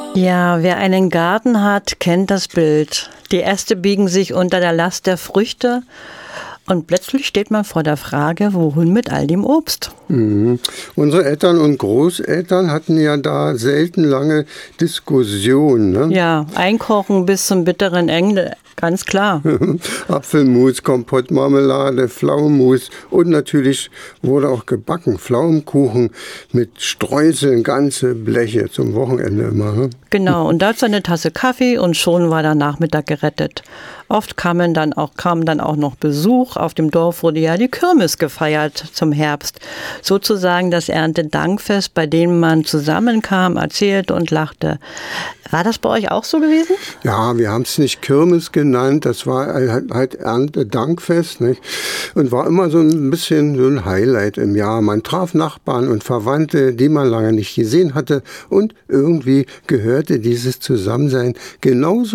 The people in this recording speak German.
Ja, wer einen Garten hat, kennt das Bild. Die Äste biegen sich unter der Last der Früchte und plötzlich steht man vor der Frage, wohin mit all dem Obst? Unsere Eltern und Großeltern hatten ja da selten lange Diskussionen. Ne? Ja, einkochen bis zum bitteren Ende, ganz klar. Apfelmus, Kompott, Marmelade, Pflaumenmus und natürlich wurde auch gebacken. Pflaumenkuchen mit Streuseln, ganze Bleche zum Wochenende immer. Ne? Genau, und dazu eine Tasse Kaffee und schon war der Nachmittag gerettet. Oft kam dann auch noch Besuch. Auf dem Dorf wurde ja die Kirmes gefeiert zum Herbst. Sozusagen das Erntedankfest, bei dem man zusammenkam, erzählte und lachte. War das bei euch auch so gewesen? Ja, wir haben es nicht Kirmes genannt, das war halt Erntedankfest, nicht? Und war immer so ein bisschen so ein Highlight im Jahr. Man traf Nachbarn und Verwandte, die man lange nicht gesehen hatte und irgendwie gehörte dieses Zusammensein genauso